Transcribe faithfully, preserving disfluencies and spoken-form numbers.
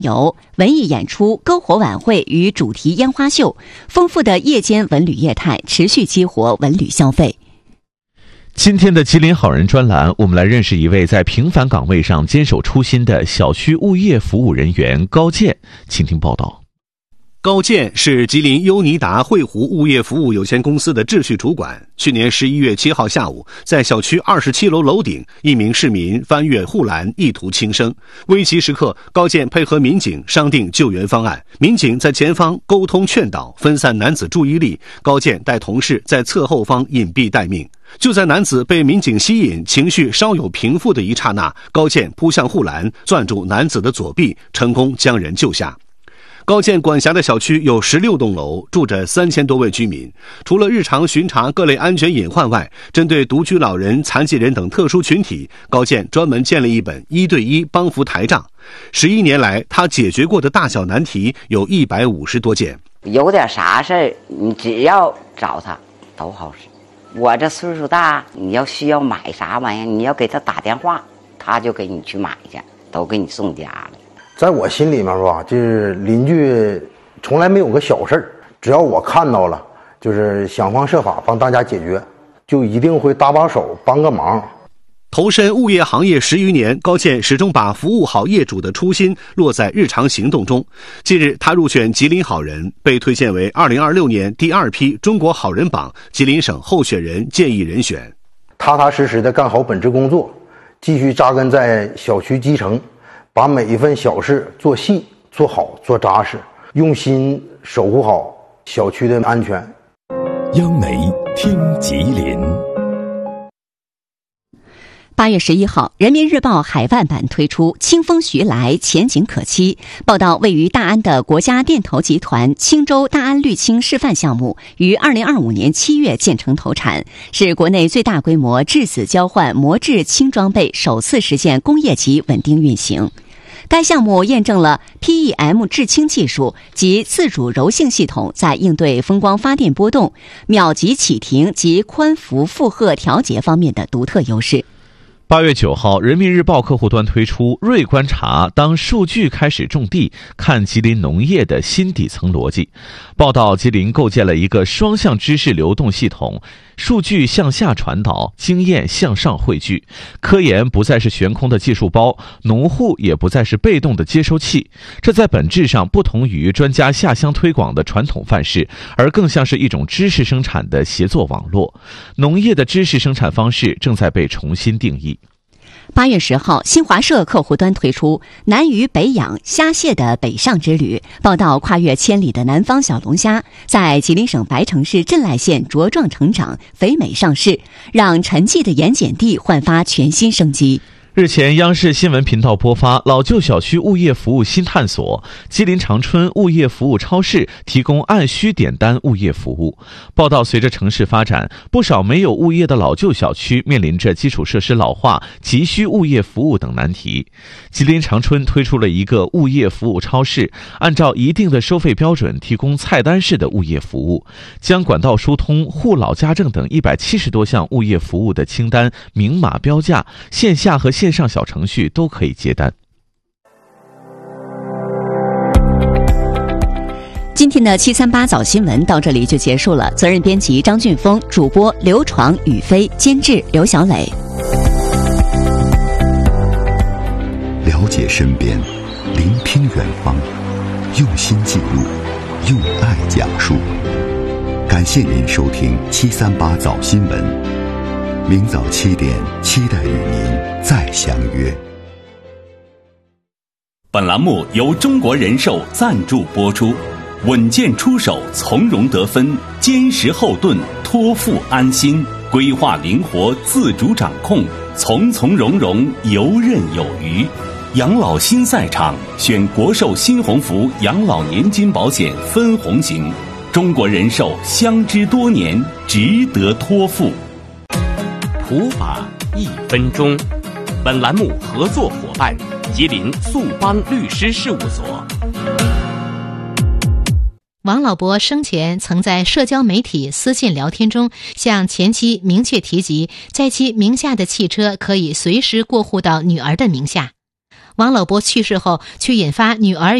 有文艺演出、篝火晚会与主题烟花秀，丰富的夜间文旅业态持续激活文旅消费。 今天的吉林好人专栏，我们来认识一位在平凡岗位上坚守初心的小区物业服务人员高健，请听报道。 高健是吉林优尼达汇湖物业服务有限公司的秩序主管。去年十一月七号下午，在小区二十七楼楼顶，一名市民翻越护栏，意图轻生。危急时刻，高健配合民警商定救援方案。民警在前方沟通劝导，分散男子注意力。高健带同事在侧后方隐蔽待命。就在男子被民警吸引，情绪稍有平复的一刹那，高健扑向护栏，攥住男子的左臂，成功将人救下。高健管辖的小区有十六栋楼，住着三千多位居民。除了日常巡查各类安全隐患外，针对独居老人、残疾人等特殊群体，高健专门建了一本一对一帮扶台账。十一年来，他解决过的大小难题有一百五十多件。 有点啥事儿，你只要找他都好使。我这岁数大，你要需要买啥玩意儿，你要给他打电话，他就给你去买去，都给你送家了。 在我心里面吧，就是邻居从来没有个小事儿，只要我看到了，就是想方设法帮大家解决，就一定会搭把手帮个忙。 投身物业行业十余年，高健始终把服务好业主的初心落在日常行动中。近日，他入选吉林好人，被推荐为二零二六年第二批中国好人榜吉林省候选人建议人选。 踏踏实实的干好本职工作，继续扎根在小区基层，把每一份小事做细、做好、做扎实，用心守护好小区的安全。 央媒听吉林。 八月十一号，人民日报海外版推出清风徐来，前景可期。报道，位于大安的国家电投集团青州大安绿氢示范项目于二零二五年七月建成投产，是国内最大规模质子交换模制氢装备首次实现工业级稳定运行。该项目验证了 P E M 制氢技术及自主柔性系统在应对风光发电波动、秒级启停及宽幅负荷调节方面的独特优势。 八月九号，人民日报客户端推出锐观察，当数据开始种地，看吉林农业的新底层逻辑。报道，吉林构建了一个双向知识流动系统，数据向下传导，经验向上汇聚。科研不再是悬空的技术包，农户也不再是被动的接收器。这在本质上不同于专家下乡推广的传统范式，而更像是一种知识生产的协作网络。农业的知识生产方式正在被重新定义。 八月十号，新华社客户端推出南鱼北养虾蟹的北上之旅，报道跨越千里的南方小龙虾在吉林省白城市镇濑县茁壮成长，肥美上市，让沉寂的盐碱地焕发全新生机。 日前，央视新闻频道播发老旧小区物业服务新探索，吉林长春物业服务超市提供按需点单物业服务。报道，随着城市发展，不少没有物业的老旧小区面临着基础设施老化、急需物业服务等难题。吉林长春推出了一个物业服务超市，按照一定的收费标准提供菜单式的物业服务，将管道疏通、护老家政等一百七十多项物业服务的清单明码标价，线下和线上小程序都可以接单。 今天的七三八早新闻到这里就结束了。责任编辑张俊峰，主播刘闯、宇飞，监制刘小磊。 了解身边，聆听远方，用心记录，用爱讲述。感谢您收听七三八早新闻，明早七点，期待与您再相约。 本栏目由中国人寿赞助播出。稳健出手，从容得分，坚实后盾，托付安心，规划灵活，自主掌控，从从容容，游刃有余。养老新赛场，选国寿新鸿福养老年金保险分红型。中国人寿相知多年，值得托付。 普法一分钟。本栏目合作伙伴：吉林速邦律师事务所。 王老伯生前曾在社交媒体私信聊天中向前妻明确提及，在其名下的汽车可以随时过户到女儿的名下。 王老伯去世后，却引发女儿